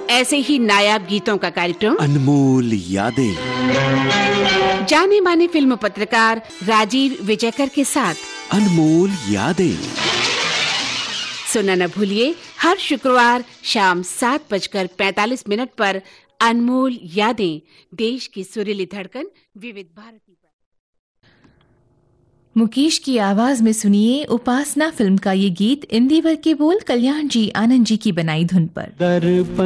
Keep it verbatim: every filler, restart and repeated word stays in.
ऐसे ही नायाब गीतों का कार्यक्रम अनमोल यादें, जाने माने फिल्म पत्रकार राजीव विजयकर के साथ अनमोल यादें सुनना न भूलिए हर शुक्रवार शाम सात बजकर पैंतालीस मिनट पर अनमोल यादें, देश की सुरीली धड़कन विविध भारती पर। मुकेश की आवाज में सुनिए उपासना फिल्म का ये गीत। इंदिवर के बोल कल्याण जी आनंद जी की बनाई धुन पर। दर्पण